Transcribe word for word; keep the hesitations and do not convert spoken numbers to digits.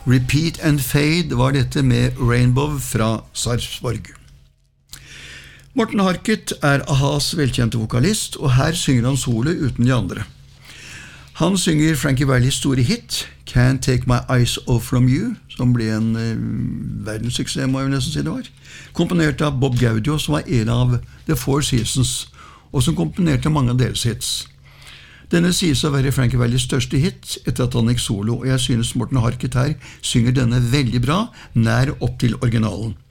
Repeat and Fade var dette med Rainbow fra Sarpsborg. Morten Harket er A-has velkjente vokalist, og her synger han solo uten de andre. Han synger Frankie Vallis store hit, Can't Take My Eyes Off From You, som ble en eh, verdenssuksess, må jeg nesten si det var. Komponert av Bob Gaudio, som var en av The Four Seasons, og som komponerte mange av deres hits. Denne sies å være Frankie Vallis største hit etter at han gikk solo, og jeg synes Morten Harket her synger denne veldig bra, nær opp til originalen.